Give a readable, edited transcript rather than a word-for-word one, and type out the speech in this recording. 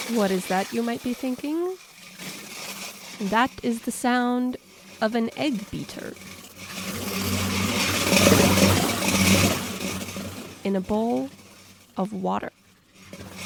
What is that, you might be thinking? That is the sound of an egg beater. In a bowl of water.